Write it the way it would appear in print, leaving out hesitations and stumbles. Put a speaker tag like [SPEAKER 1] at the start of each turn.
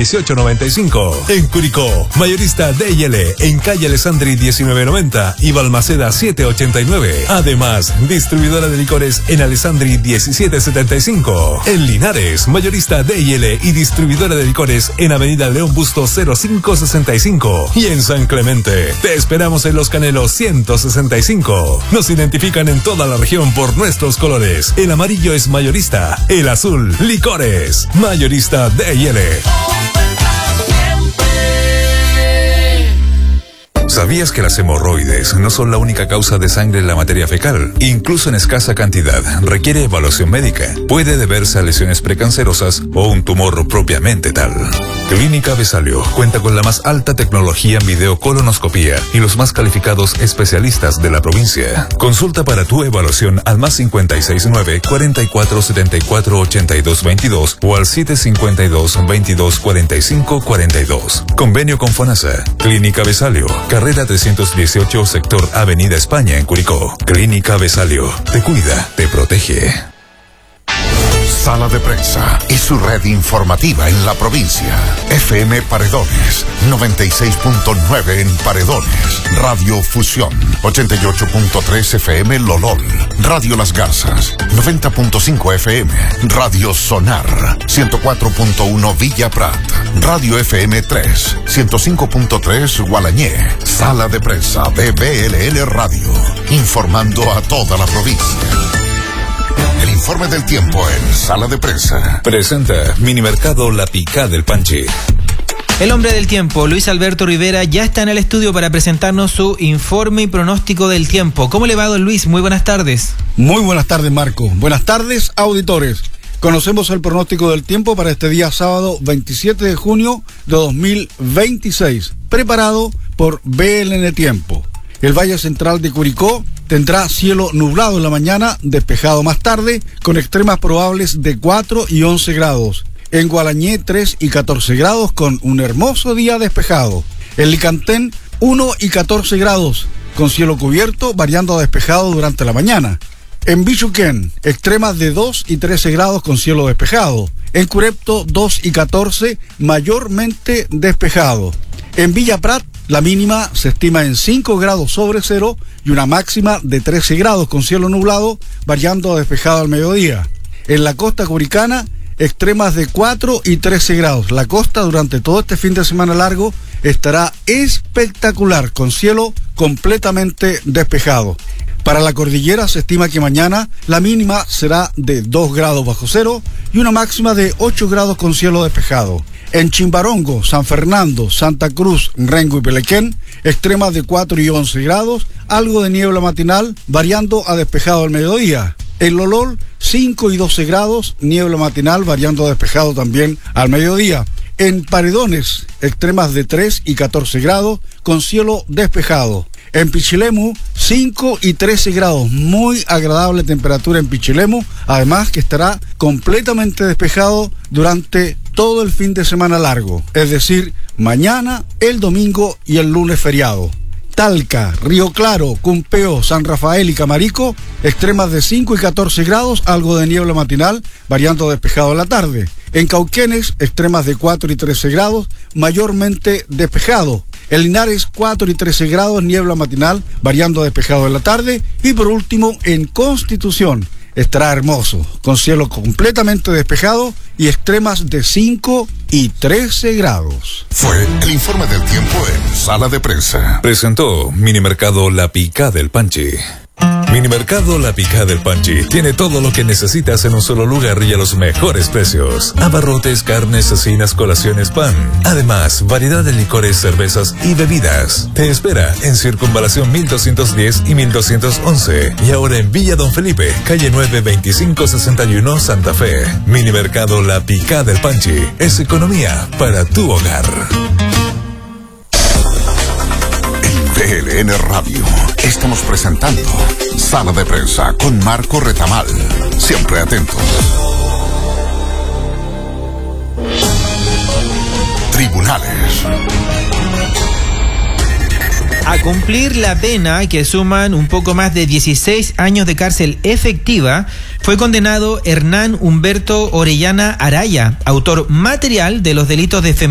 [SPEAKER 1] 1895. En Curicó, mayorista D&L en calle Alessandri 1990 y Balmaceda 789. Además, distribuidora de licores en Alessandri 1775. En Linares, mayorista D&L y distribuidora de licores en Avenida León Busto 0565. Y en San Clemente, te esperamos en Los Canelos 165. Nos identifican en toda la región por nuestros colores. El amarillo es mayorista, el azul, licores. Mayorista D&L. ¿Sabías que las hemorroides no son la única causa de sangre en la materia fecal? Incluso en escasa cantidad, requiere evaluación médica. Puede deberse a lesiones precancerosas o un tumor propiamente tal. Clínica Besalio cuenta con la más alta tecnología en videocolonoscopía y los más calificados especialistas de la provincia. Consulta para tu evaluación al +569 4474 8222 o al 752 22 45 42. Convenio con FONASA. Clínica Besalio, carrera 318, sector Avenida España en Curicó. Clínica Besalio, te cuida, te protege.
[SPEAKER 2] Sala de Prensa y su red informativa en la provincia. FM Paredones, 96.9 en Paredones. Radio Fusión, 88.3 FM Lolol. Radio Las Garzas, 90.5 FM. Radio Sonar, 104.1 Villa Prat. Radio FM 3, 105.3 Gualañé. Sala de Prensa de BLN Radio, informando a toda la provincia. El informe del tiempo en Sala de Prensa.
[SPEAKER 1] Presenta Minimercado La Picá del Panchi.
[SPEAKER 3] El hombre del tiempo, Luis Alberto Rivera, ya está en el estudio para presentarnos su informe y pronóstico del tiempo. ¿Cómo le va, don Luis? Muy buenas tardes.
[SPEAKER 4] Muy buenas tardes, Marco. Buenas tardes, auditores. Conocemos el pronóstico del tiempo para este día sábado 27 de junio de 2026, preparado por BLN Tiempo. El Valle Central de Curicó tendrá cielo nublado en la mañana, despejado más tarde, con extremas probables de 4 y 11 grados. En Gualañé 3 y 14 grados con un hermoso día despejado. En Licantén 1 y 14 grados, con cielo cubierto variando a despejado durante la mañana. En Bichuquén, extremas de 2 y 13 grados con cielo despejado. En Curepto 2 y 14, mayormente despejado. En Villa Prat, la mínima se estima en 5 grados sobre cero y una máxima de 13 grados con cielo nublado, variando a despejado al mediodía. En la costa curicana, extremas de 4 y 13 grados. La costa durante todo este fin de semana largo estará espectacular, con cielo completamente despejado. Para la cordillera se estima que mañana la mínima será de 2 grados bajo cero y una máxima de 8 grados con cielo despejado. En Chimbarongo, San Fernando, Santa Cruz, Rengo y Pelequén, extremas de 4 y 11 grados, algo de niebla matinal, variando a despejado al mediodía. En Lolol, 5 y 12 grados, niebla matinal, variando a despejado también al mediodía. En Paredones, extremas de 3 y 14 grados, con cielo despejado. En Pichilemu, 5 y 13 grados, muy agradable temperatura en Pichilemu, además que estará completamente despejado durante todo el fin de semana largo, es decir, mañana, el domingo y el lunes feriado. Talca, Río Claro, Cumpeo, San Rafael y Camarico, extremas de 5 y 14 grados, algo de niebla matinal, variando despejado en la tarde. En Cauquenes, extremas de 4 y 13 grados, mayormente despejado. En Linares, 4 y 13 grados, niebla matinal, variando despejado en la tarde. Y por último, en Constitución, estará hermoso, con cielo completamente despejado y extremas de 5 y 13 grados.
[SPEAKER 2] Fue el informe del tiempo en Sala de Prensa.
[SPEAKER 1] Presentó Minimercado La Picá del Panchi. Minimercado La Picá del Panchi tiene todo lo que necesitas en un solo lugar y a los mejores precios. Abarrotes, carnes, cecinas, colaciones, pan. Además, variedad de licores, cervezas y bebidas. Te espera en Circunvalación 1210 y 1211. Y ahora en Villa Don Felipe, calle 9, 2561, Santa Fe. Minimercado La Picá del Panchi es economía para tu hogar.
[SPEAKER 2] BLN Radio. Estamos presentando Sala de Prensa con Marco Retamal. Siempre atentos. Tribunales.
[SPEAKER 3] A cumplir la pena, que suman un poco más de 16 años de cárcel efectiva, fue condenado Hernán Humberto Orellana Araya, autor material de los delitos de